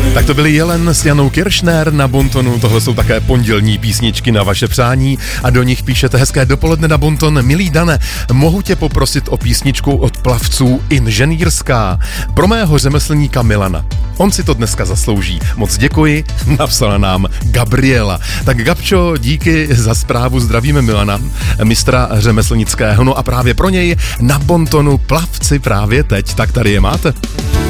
Tak to byly Jelen s Janou Kiršner na Bontonu, tohle jsou také pondělní písničky na vaše přání a do nich píšete hezké dopoledne na Bonton. Milý Dane, mohu tě poprosit o písničku od plavců Inženýrská pro mého řemeslníka Milana. On si to dneska zaslouží. Moc děkuji, napsala nám Gabriela. Tak Gabčo, díky za zprávu, zdravíme Milana, mistra řemeslnického, no a právě pro něj na Bontonu plavci právě teď, tak tady je máte.